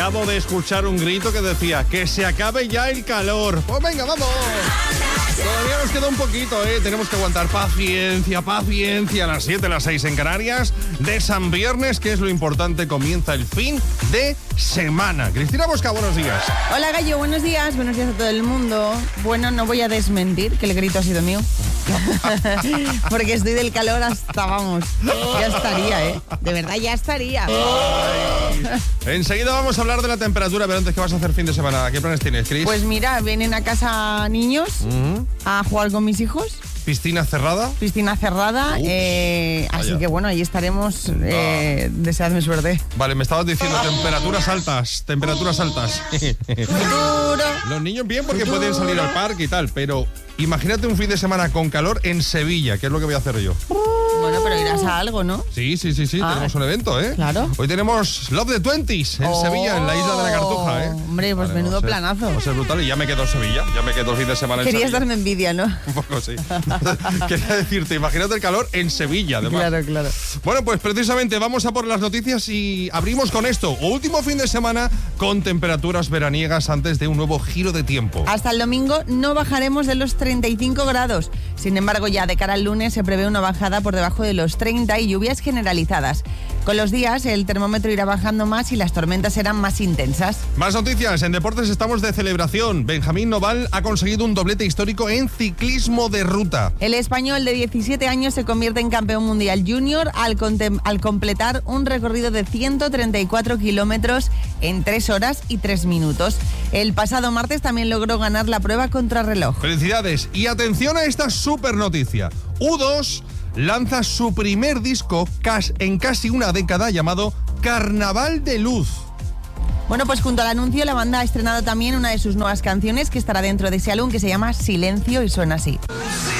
acabo de escuchar un grito que decía que se acabe ya el calor. Pues venga, vamos. Todavía nos queda un poquito, tenemos que aguantar paciencia, a las 7, las 6 en Canarias, de San Viernes, que es lo importante, comienza el fin de semana. Cristina Bosca, buenos días. Hola Gallo, buenos días a todo el mundo. Bueno, no voy a desmentir que el grito ha sido mío, porque estoy del calor hasta, vamos, ya estaría, de verdad ya estaría. Enseguida vamos a hablar de la temperatura, pero antes, ¿qué vas a hacer fin de semana? ¿Qué planes tienes, Cris? Pues mira, vienen a casa niños a jugar con mis hijos. ¿Piscina cerrada? Piscina cerrada, así que bueno, ahí estaremos, deseadme suerte. Vale, me estabas diciendo temperaturas altas. Los niños bien porque pueden salir al parque y tal, pero imagínate un fin de semana con calor en Sevilla, que es lo que voy a hacer yo. Bueno, pero irás a algo, ¿no? Sí, tenemos un evento, Claro. Hoy tenemos Love the 20s en Sevilla, en la isla de la Cartuja, Hombre, pues vale, menudo planazo. Va a ser brutal y ya me quedo en Sevilla, ya me quedo el fin de semana en Querías Sevilla. darme envidia, ¿no? Un poco, sí. Quería decirte, imagínate el calor en Sevilla, además. Claro. Bueno, pues precisamente vamos a por las noticias y abrimos con esto. Último fin de semana con temperaturas veraniegas antes de un nuevo giro de tiempo. Hasta el domingo no bajaremos de los 35 grados. Sin embargo, ya de cara al lunes se prevé una bajada por debajo de los 30 y lluvias generalizadas. Con los días el termómetro irá bajando más y las tormentas serán más intensas. Más noticias. En deportes estamos de celebración. Benjamín Noval ha conseguido un doblete histórico en ciclismo de ruta. El español de 17 años se convierte en campeón mundial junior al completar un recorrido de 134 kilómetros en 3 horas y 3 minutos. El pasado martes también logró ganar la prueba contrarreloj. Felicidades y atención a esta super noticia. U2 lanza su primer disco en casi una década llamado Carnaval de Luz. Bueno, pues junto al anuncio la banda ha estrenado también una de sus nuevas canciones que estará dentro de ese álbum que se llama Silencio y suena así.